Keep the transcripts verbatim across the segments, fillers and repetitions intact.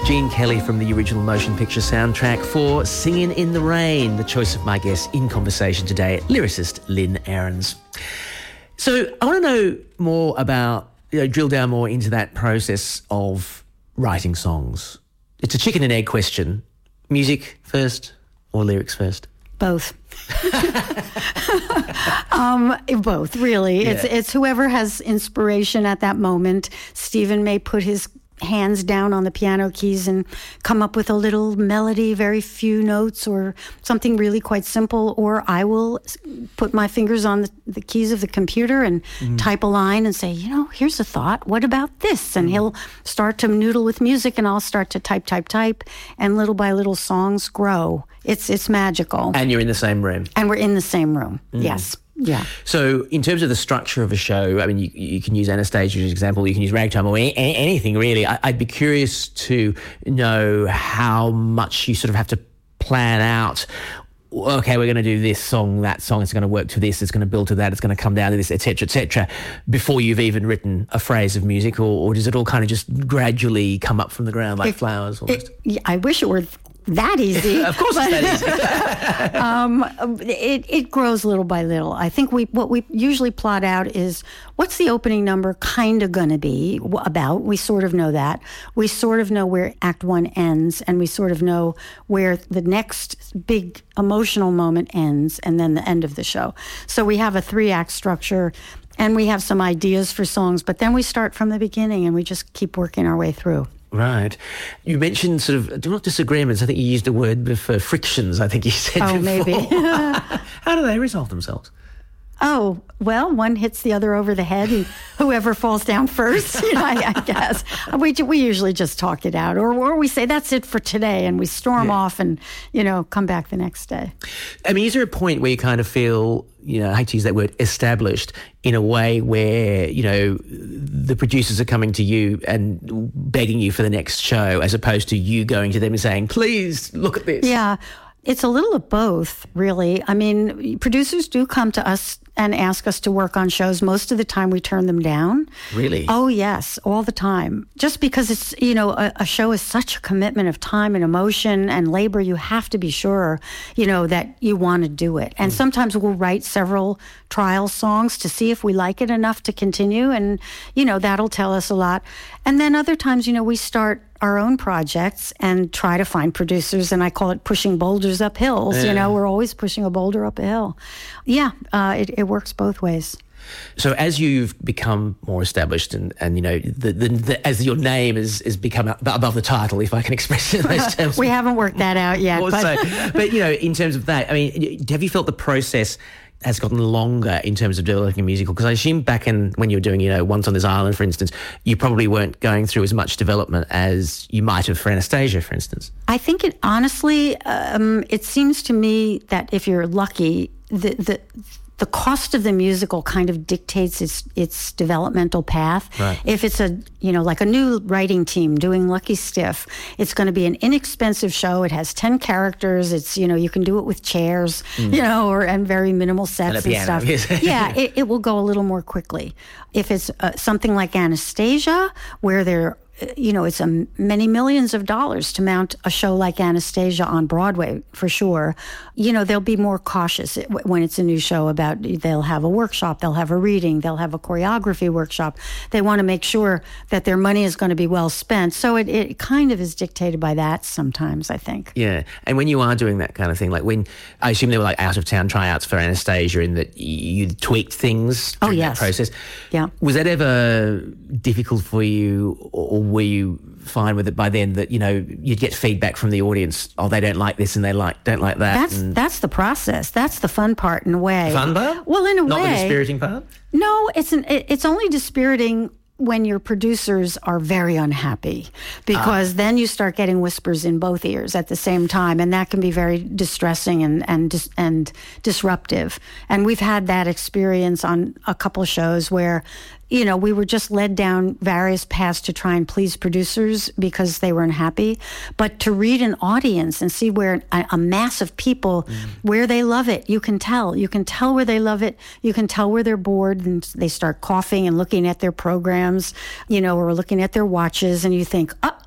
Gene Kelly from the original motion picture soundtrack for Singin' in the Rain, the choice of my guest in conversation today, lyricist Lynn Ahrens. So I want to know more about, you know, drill down more into that process of writing songs. It's a chicken and egg question. Music first or lyrics first? Both. um, both, really. Yeah. It's it's whoever has inspiration at that moment. Stephen may put his hands down on the piano keys and come up with a little melody, very few notes, or something really quite simple. Or I will put my fingers on the, the keys of the computer and mm. type a line and say, you know, here's a thought. What about this? And mm. he'll start to noodle with music, and I'll start to type, type, type, and little by little songs grow. It's it's magical. And you're in the same room. And we're in the same room. Mm. Yes. Yeah. So in terms of the structure of a show, I mean, you, you can use Anastasia as an example, you can use Ragtime or any, anything really. I, I'd be curious to know how much you sort of have to plan out, okay, we're going to do this song, that song, it's going to work to this, it's going to build to that, it's going to come down to this, et cetera, et cetera, before you've even written a phrase of music, or, or does it all kind of just gradually come up from the ground like it, flowers? It, yeah, I wish it were that easy. Of course but, it's that easy. um, it, it grows little by little. I think we what we usually plot out is what's the opening number kind of going to be about. We sort of know that. We sort of know where Act One ends, and we sort of know where the next big emotional moment ends, and then the end of the show. So we have a three-act structure, and we have some ideas for songs, but then we start from the beginning, and we just keep working our way through. Right. You mentioned sort of, not disagreements, I think you used a word for frictions, I think you said Oh, before. maybe. How do they resolve themselves? Oh, well, one hits the other over the head, and whoever falls down first, you know, I, I guess. We we usually just talk it out, or or we say, that's it for today, and we storm yeah. off and, you know, come back the next day. I mean, is there a point where you kind of feel, you know, I hate to use that word, established, in a way where, you know, the producers are coming to you and begging you for the next show, as opposed to you going to them and saying, please, look at this? Yeah. It's a little of both, really. I mean, producers do come to us and ask us to work on shows. Most of the time we turn them down. Really? Oh, yes, all the time. Just because it's, you know, a, a show is such a commitment of time and emotion and labor, you have to be sure, you know, that you want to do it. And mm. sometimes we'll write several trial songs to see if we like it enough to continue, and, you know, that'll tell us a lot. And then other times, you know, we start our own projects and try to find producers, and I call it pushing boulders up hills. Yeah. You know, we're always pushing a boulder up a hill. Yeah, uh, it, it works both ways. So as you've become more established, and, and you know, the, the, the, as your name has, has become above the title, if I can express it in those terms. We haven't worked that out yet. Also, but. but, you know, in terms of that, I mean, have you felt the process has gotten longer in terms of developing a musical? Because I assume back in when you were doing, you know, Once on This Island, for instance, you probably weren't going through as much development as you might have for Anastasia, for instance. I think it honestly, um, it seems to me that if you're lucky, the the the cost of the musical kind of dictates its its developmental path. Right. If it's a, you know, like a new writing team doing Lucky Stiff, it's going to be an inexpensive show. It has ten characters. It's, you know, you can do it with chairs, mm. you know, or and very minimal sets and, and piano, stuff. Yes. yeah, it, it will go a little more quickly. If it's uh, something like Anastasia, where they're, you know, it's a many millions of dollars to mount a show like Anastasia on Broadway, for sure. You know, they'll be more cautious when it's a new show about, they'll have a workshop, they'll have a reading, they'll have a choreography workshop. They want to make sure that their money is going to be well spent. So it, it kind of is dictated by that sometimes, I think. Yeah. And when you are doing that kind of thing, like when, I assume there were like out-of-town tryouts for Anastasia, in that you tweaked things oh, during yes. that process. Yeah. Was that ever difficult for you, or were you fine with it by then, that, you know, you'd get feedback from the audience, oh, they don't like this and they like don't like that? That's and that's the process. That's the fun part, in a way. Fun part? Well, in a Not way. Not the dispiriting part? No, it's an it, it's only dispiriting when your producers are very unhappy, because ah. then you start getting whispers in both ears at the same time, and that can be very distressing and and dis- and disruptive. And we've had that experience on a couple shows where, you know, we were just led down various paths to try and please producers because they were unhappy. But to read an audience and see where a, a mass of people, mm. where they love it, you can tell. You can tell where they love it. You can tell where they're bored and they start coughing and looking at their programs, you know, or looking at their watches, and you think, oh,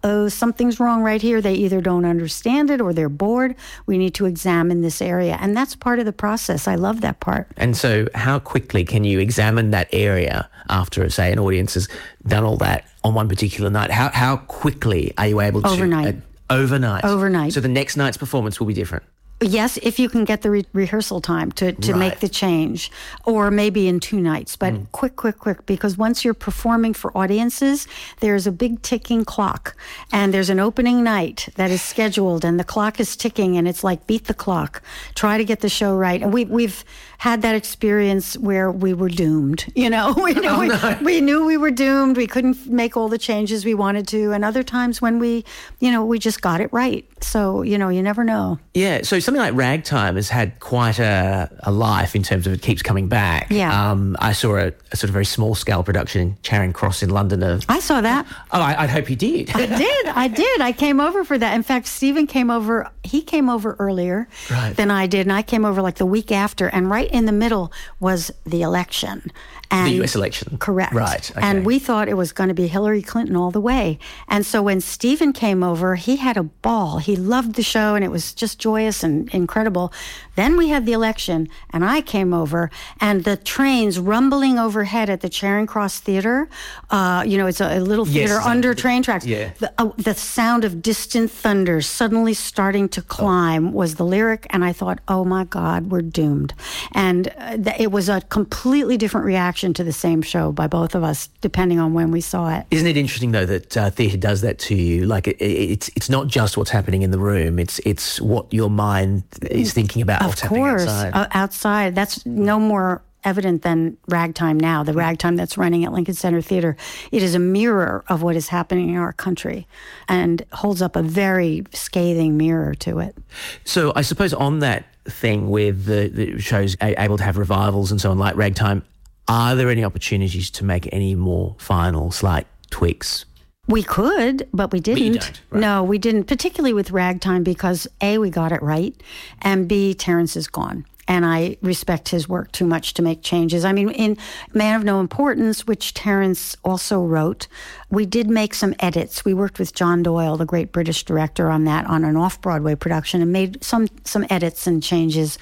uh-oh, something's wrong right here. They either don't understand it or they're bored. We need to examine this area. And that's part of the process. I love that part. And so how quickly can you examine that area after, say, an audience has done all that on one particular night? How how quickly are you able to... Overnight. Uh, overnight. Overnight. So the next night's performance will be different. Yes, if you can get the re- rehearsal time to, to Right. make the change, or maybe in two nights, but Mm. quick, quick, quick, because once you're performing for audiences, there's a big ticking clock, and there's an opening night that is scheduled, and the clock is ticking, and it's like, beat the clock, try to get the show right. And we, we've had that experience where we were doomed, you know, we knew, Oh, we, no. we knew we were doomed, we couldn't make all the changes we wanted to, and other times when we, you know, we just got it right. So, you know, you never know. Yeah, so something like Ragtime has had quite a, a life in terms of it keeps coming back. Yeah. Um, I saw a, a sort of very small-scale production in Charing Cross in London of... I saw that. Oh, I, I'd hope you did. I did. I did. I came over for that. In fact, Stephen came over. He came over earlier Right. than I did, and I came over like the week after. And right in the middle was the election. And The U S election. Correct. Right, okay. And we thought it was going to be Hillary Clinton all the way. And so when Stephen came over, he had a ball. He loved the show, and it was just joyous and incredible. Then we had the election, and I came over, and the trains rumbling overhead at the Charing Cross Theater. Uh, you know, it's a, a little Yes, theater exactly. under train tracks. Yeah. The, uh, the sound of distant thunder suddenly starting to climb was the lyric, and I thought, oh my God, we're doomed. And uh, th- it was a completely different reaction to the same show by both of us, depending on when we saw it. Isn't it interesting, though, that uh, theatre does that to you? Like, it, it, it's it's not just what's happening in the room, it's it's what your mind is thinking about what's Of course, happening outside. uh, outside. That's no more evident than Ragtime now, the Ragtime that's running at Lincoln Center Theater. It is a mirror of what is happening in our country and holds up a very scathing mirror to it. So I suppose on that thing with the, the shows a- able to have revivals and so on, like Ragtime, are there any opportunities to make any more final slight tweaks? We could, but we didn't. you don't, right. No, we didn't, particularly with Ragtime, because A, we got it right, and B, Terrence is gone. And I respect his work too much to make changes. I mean, in Man of No Importance, which Terrence also wrote, we did make some edits. We worked with John Doyle, the great British director, on that, on an off-Broadway production, and made some some edits and changes,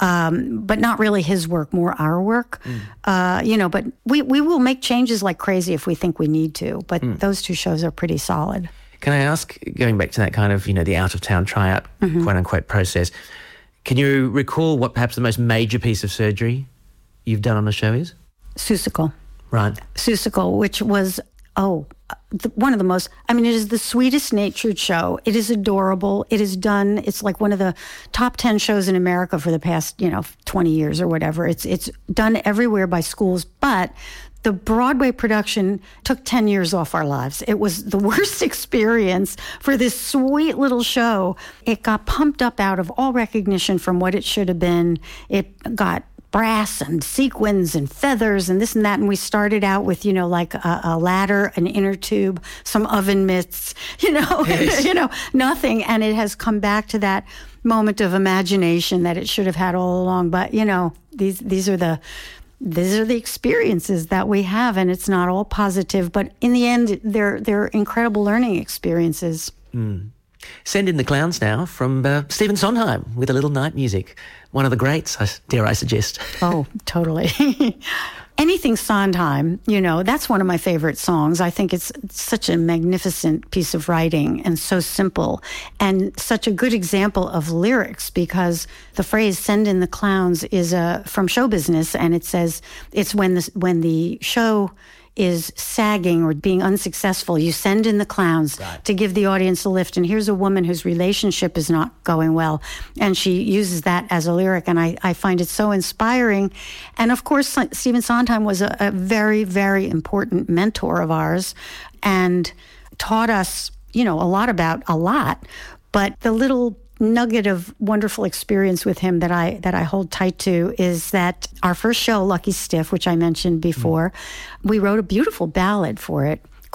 um, but not really his work, more our work. Mm. Uh, you know, but we, we will make changes like crazy if we think we need to. But mm. those two shows are pretty solid. Can I ask, going back to that kind of, you know, the out-of-town tryout, mm-hmm. quote-unquote, process, can you recall what perhaps the most major piece of surgery you've done on a show is? Seussical. Right. Seussical, which was, oh, the, one of the most, I mean, it is the sweetest natured show. It is adorable. It is done, it's like one of the top ten shows in America for the past, you know, twenty years or whatever. It's, it's done everywhere by schools, but the Broadway production took ten years off our lives. It was the worst experience for this sweet little show. It got pumped up out of all recognition from what it should have been. It got brass and sequins and feathers and this and that. And we started out with, you know, like a, a ladder, an inner tube, some oven mitts, you know, Yes. you know, nothing. And it has come back to that moment of imagination that it should have had all along. But, you know, these these are the These are the experiences that we have, and it's not all positive, but in the end, they're they're incredible learning experiences. Mm. Send in the Clowns now from uh, Stephen Sondheim with a little night music. One of the greats, I- dare I suggest. Oh, totally. Anything Sondheim, you know, that's one of my favorite songs. I think it's such a magnificent piece of writing and so simple and such a good example of lyrics, because the phrase "send in the clowns" is uh, from show business, and it says it's when the, when the show is sagging or being unsuccessful, you send in the clowns right. to give the audience a lift. And here's a woman whose relationship is not going well, and she uses that as a lyric, and I, I find it so inspiring. And of course, Stephen Sondheim was a, a very, very important mentor of ours and taught us, you know, a lot about a lot, but the little nugget of wonderful experience with him that I that I hold tight to is that our first show, Lucky Stiff, which I mentioned before, mm. we wrote a beautiful ballad for it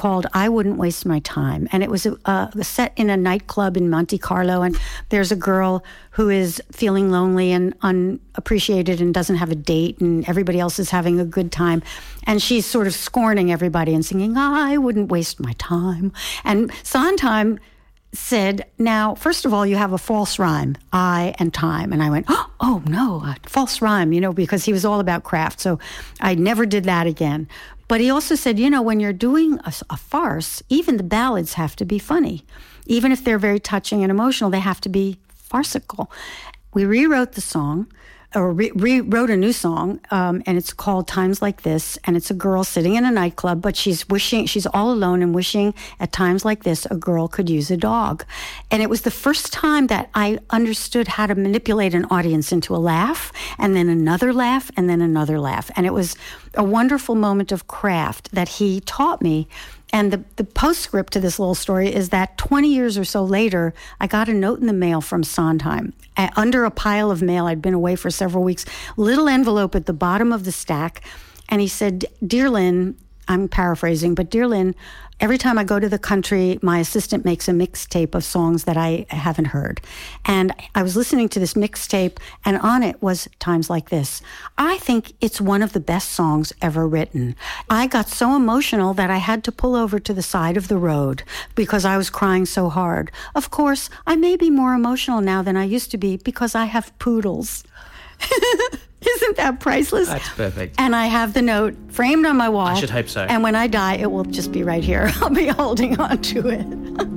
called I Wouldn't Waste My Time. And it was a, a set in a nightclub in Monte Carlo. And there's a girl who is feeling lonely and unappreciated and doesn't have a date, and everybody else is having a good time. And she's sort of scorning everybody and singing, I wouldn't waste my time. And Sondheim said, now, first of all, you have a false rhyme, I and time. And I went, oh, no, a false rhyme, you know, because he was all about craft. So I never did that again. But he also said, you know, when you're doing a, a farce, even the ballads have to be funny. Even if they're very touching and emotional, they have to be farcical. We rewrote the song, or re- rewrote a new song, um, and it's called Times Like This, and it's a girl sitting in a nightclub, but she's wishing, she's all alone and wishing at times like this a girl could use a dog. And it was the first time that I understood how to manipulate an audience into a laugh, and then another laugh, and then another laugh. And it was a wonderful moment of craft that he taught me. And the, the postscript to this little story is that twenty years or so later, I got a note in the mail from Sondheim. Uh, under a pile of mail, I'd been away for several weeks, little envelope at the bottom of the stack. And he said, Dear Lynn, I'm paraphrasing, but Dear Lynn, every time I go to the country, my assistant makes a mixtape of songs that I haven't heard. And I was listening to this mixtape, and on it was Times Like This. I think it's one of the best songs ever written. I got so emotional that I had to pull over to the side of the road because I was crying so hard. Of course, I may be more emotional now than I used to be because I have poodles. Isn't that priceless? That's perfect. And I have the note framed on my wall. I should hope so. And when I die, it will just be right here. I'll be holding on to it.